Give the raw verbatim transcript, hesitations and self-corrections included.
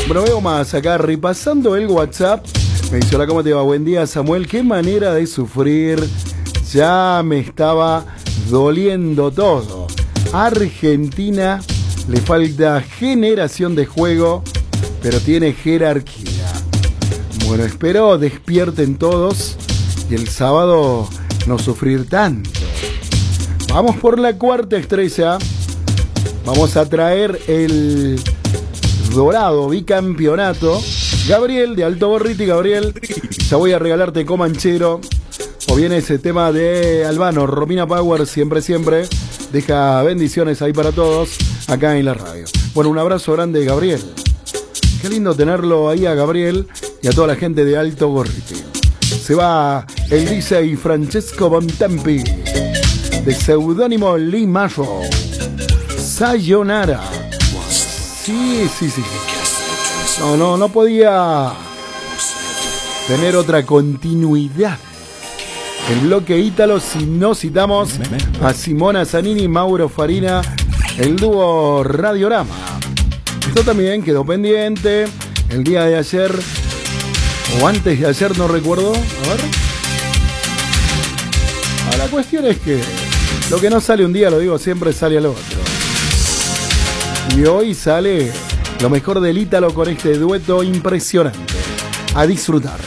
Bueno, veo más acá, repasando el WhatsApp. Me dice, hola, ¿cómo te va? Buen día, Samuel. Qué manera de sufrir. Ya me estaba doliendo todo. Argentina le falta generación de juego, pero tiene jerarquía. Bueno, espero despierten todos y el sábado no sufrir tanto. Vamos por la cuarta estrella. Vamos a traer el dorado bicampeonato. Gabriel de Alto Gorriti. Gabriel, ya voy a regalarte Comanchero. O viene ese tema de Albano, Romina Power, siempre, siempre. Deja bendiciones ahí para todos, acá en la radio. Bueno, un abrazo grande, Gabriel. Qué lindo tenerlo ahí a Gabriel y a toda la gente de Alto Gorriti. Se va el D J Francesco Bontempi, de seudónimo Lee Mayo. Sayonara. Sí, sí, sí. No, no, no podía tener otra continuidad. El bloque ítalo, si no citamos a Simona Zanini, Mauro Farina, el dúo Radiorama. Esto también quedó pendiente el día de ayer, o antes de ayer, no recuerdo. A ver. Ah, la cuestión es que lo que no sale un día, lo digo siempre, sale al otro. Y hoy sale lo mejor del ítalo con este dueto impresionante. A disfrutar.